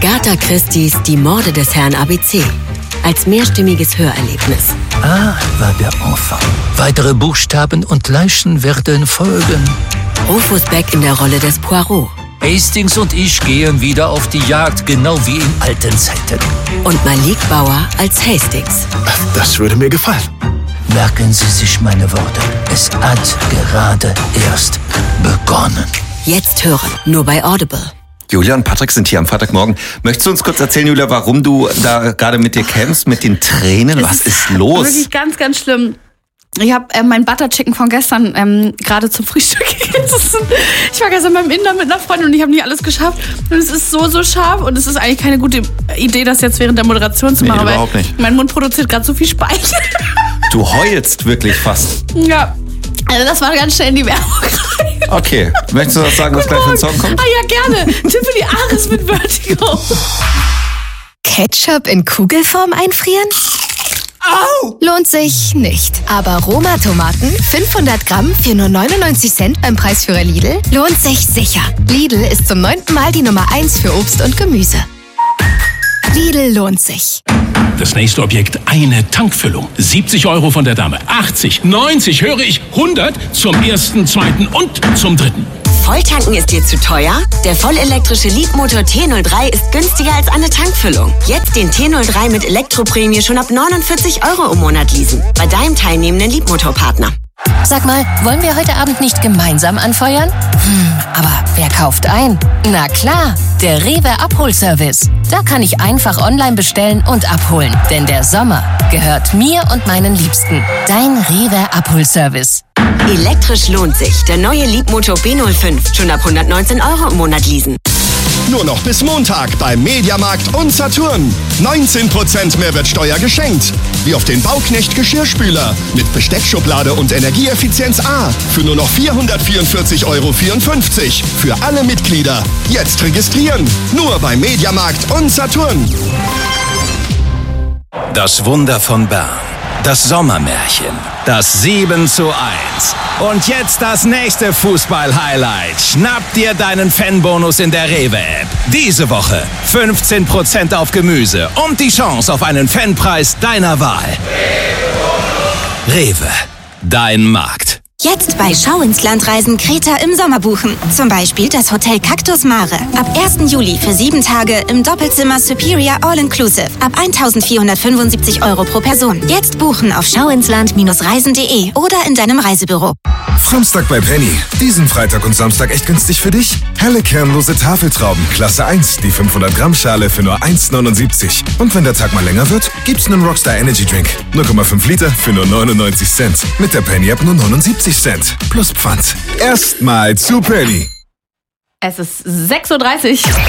Agatha Christie's Die Morde des Herrn ABC. Als mehrstimmiges Hörerlebnis. A war der Enfant. Weitere Buchstaben und Leichen werden folgen. Rufus Beck in der Rolle des Poirot. Hastings und ich gehen wieder auf die Jagd, genau wie in alten Zeiten. Und Malik Bauer als Hastings. Das würde mir gefallen. Merken Sie sich meine Worte. Es hat gerade erst begonnen. Jetzt hören, nur bei Audible. Julia und Patrick sind hier am Freitagmorgen. Möchtest du uns kurz erzählen, Julia, warum du da gerade mit dir kämpfst, mit den Tränen? Was ist los? Wirklich ganz, ganz schlimm. Ich habe mein Butter Chicken von gestern gerade zum Frühstück gegessen. Ich war gestern beim Inder mit einer Freundin und ich habe nicht alles geschafft. Und es ist so scharf und es ist eigentlich keine gute Idee, das jetzt während der Moderation zu machen. Überhaupt nicht. Mein Mund produziert gerade so viel Speichel. Du heulst wirklich fast. Ja, also das war ganz schnell in die Werbung rein. Okay, möchtest du was sagen, was gleich für ein Song kommt? Ah ja, gerne. Tiffany Aris mit Vertigo. Ketchup in Kugelform einfrieren? Au! Lohnt sich nicht. Aber Roma-Tomaten, 500 Gramm für nur 99 Cent beim Preisführer Lidl, lohnt sich sicher. Lidl ist zum 9. Mal die Nummer 1 für Obst und Gemüse. Lidl lohnt sich. Das nächste Objekt, eine Tankfüllung. 70 € von der Dame, 80, 90, höre ich, 100 zum ersten, zweiten und zum dritten. Volltanken ist dir zu teuer? Der vollelektrische Leapmotor T03 ist günstiger als eine Tankfüllung. Jetzt den T03 mit Elektroprämie schon ab 49 € im Monat leasen. Bei deinem teilnehmenden Leapmotor-Partner. Sag mal, wollen wir heute Abend nicht gemeinsam anfeuern? Aber wer kauft ein? Na klar, der Rewe Abholservice. Da kann ich einfach online bestellen und abholen. Denn der Sommer gehört mir und meinen Liebsten. Dein Rewe Abholservice. Elektrisch lohnt sich. Der neue Leapmotor B05. Schon ab 119 € im Monat leasen. Nur noch bis Montag beim Mediamarkt und Saturn. 19% Mehrwertsteuer geschenkt. Wie auf den Bauknecht Geschirrspüler mit Besteckschublade und Energieeffizienz A für nur noch 444,54 € für alle Mitglieder. Jetzt registrieren. Nur beim Mediamarkt und Saturn. Das Wunder von Bern. Das Sommermärchen. Das 7:1. Und jetzt das nächste Fußball-Highlight. Schnapp dir deinen Fanbonus in der Rewe-App. Diese Woche 15% auf Gemüse und die Chance auf einen Fanpreis deiner Wahl. Rewe, dein Markt. Jetzt bei Schau ins Land Reisen Kreta im Sommer buchen. Zum Beispiel das Hotel Cactus Mare. Ab 1. Juli für 7 Tage im Doppelzimmer Superior All-Inclusive. Ab 1.475 € pro Person. Jetzt buchen auf schauinsland-reisen.de oder in deinem Reisebüro. Samstag bei Penny. Diesen Freitag und Samstag echt günstig für dich. Helle kernlose Tafeltrauben, Klasse 1, die 500 Gramm Schale für nur 1,79. Und wenn der Tag mal länger wird, gibt's einen Rockstar Energy Drink. 0,5 Liter für nur 99 Cent. Mit der Penny App nur 79 Cent. Plus Pfand. Erstmal zu Penny. Es ist 6:30 Uhr.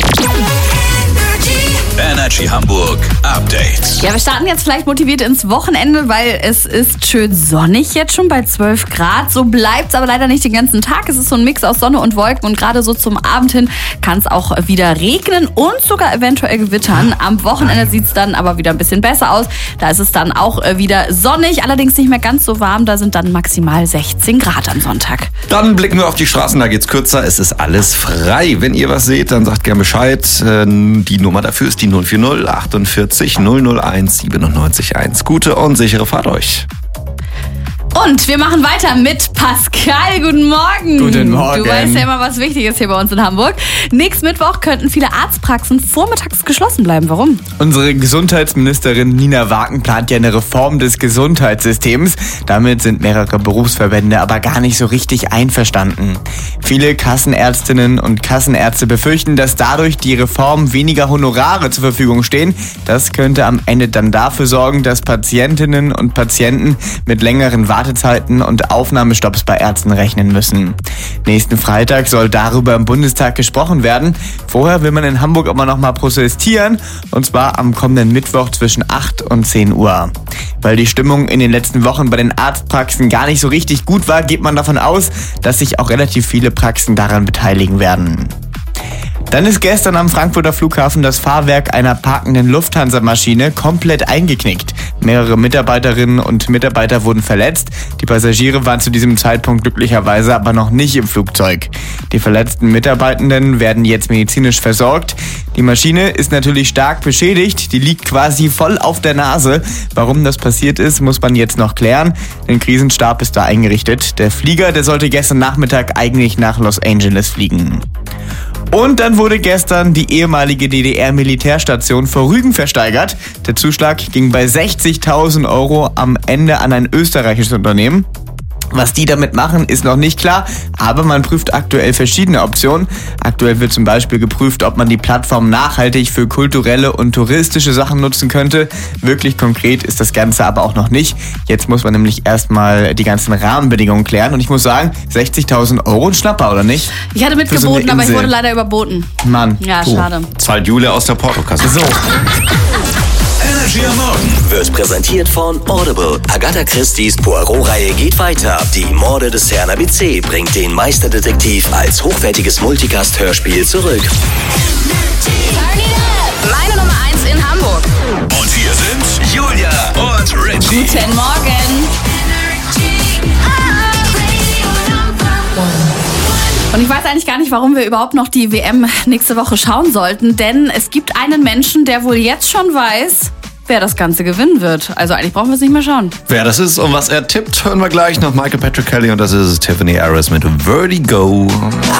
Energy Hamburg Update. Ja, wir starten jetzt vielleicht motiviert ins Wochenende, weil es ist schön sonnig jetzt schon bei 12 Grad. So bleibt's aber leider nicht den ganzen Tag. Es ist so ein Mix aus Sonne und Wolken und gerade so zum Abend hin kann es auch wieder regnen und sogar eventuell gewittern. Am Wochenende sieht's dann aber wieder ein bisschen besser aus. Da ist es dann auch wieder sonnig, allerdings nicht mehr ganz so warm. Da sind dann maximal 16 Grad am Sonntag. Dann blicken wir auf die Straßen, da geht's kürzer. Es ist alles frei. Wenn ihr was seht, dann sagt gerne Bescheid. Die Nummer dafür ist die 040 48 001 97 1. Gute und sichere Fahrt euch. Und wir machen weiter mit Pascal. Guten Morgen. Guten Morgen. Du weißt ja immer, was wichtig ist hier bei uns in Hamburg. Nächsten Mittwoch könnten viele Arztpraxen vormittags geschlossen bleiben. Warum? Unsere Gesundheitsministerin Nina Wagen plant ja eine Reform des Gesundheitssystems. Damit sind mehrere Berufsverbände aber gar nicht so richtig einverstanden. Viele Kassenärztinnen und Kassenärzte befürchten, dass dadurch die Reform weniger Honorare zur Verfügung stehen. Das könnte am Ende dann dafür sorgen, dass Patientinnen und Patienten mit längeren Wartezeiten und Aufnahmestopps bei Ärzten rechnen müssen. Nächsten Freitag soll darüber im Bundestag gesprochen werden. Vorher will man in Hamburg aber noch mal protestieren, und zwar am kommenden Mittwoch zwischen 8 und 10 Uhr. Weil die Stimmung in den letzten Wochen bei den Arztpraxen gar nicht so richtig gut war, geht man davon aus, dass sich auch relativ viele Praxen daran beteiligen werden. Dann ist gestern am Frankfurter Flughafen das Fahrwerk einer parkenden Lufthansa-Maschine komplett eingeknickt. Mehrere Mitarbeiterinnen und Mitarbeiter wurden verletzt. Die Passagiere waren zu diesem Zeitpunkt glücklicherweise aber noch nicht im Flugzeug. Die verletzten Mitarbeitenden werden jetzt medizinisch versorgt. Die Maschine ist natürlich stark beschädigt. Die liegt quasi voll auf der Nase. Warum das passiert ist, muss man jetzt noch klären. Der Krisenstab ist da eingerichtet. Der Flieger, der sollte gestern Nachmittag eigentlich nach Los Angeles fliegen. Und dann wurde gestern die ehemalige DDR-Militärstation vor Rügen versteigert. Der Zuschlag ging bei 60.000 € am Ende an ein österreichisches Unternehmen. Was die damit machen, ist noch nicht klar, aber man prüft aktuell verschiedene Optionen. Aktuell wird zum Beispiel geprüft, ob man die Plattform nachhaltig für kulturelle und touristische Sachen nutzen könnte. Wirklich konkret ist das Ganze aber auch noch nicht. Jetzt muss man nämlich erstmal die ganzen Rahmenbedingungen klären. Und ich muss sagen, 60.000 € ein Schnapper, oder nicht? Ich hatte mitgeboten, aber ich wurde leider überboten. Mann. Ja, schade. Zahlt Julia aus der Portokasse. So. Energy am Morgen Wird präsentiert von Audible. Agatha Christie's Poirot-Reihe geht weiter. Die Morde des Herrn ABC bringt den Meisterdetektiv als hochwertiges Multicast-Hörspiel zurück. Meine Nummer 1 in Hamburg. Und hier sind Julia und Richie. Guten Morgen. Und ich weiß eigentlich gar nicht, warum wir überhaupt noch die WM nächste Woche schauen sollten, denn es gibt einen Menschen, der wohl jetzt schon weiß, wer das Ganze gewinnen wird. Also eigentlich brauchen wir es nicht mehr schauen. Wer das ist und was er tippt, hören wir gleich nach Michael Patrick Kelly und das ist Tiffany Harris mit Vertigo.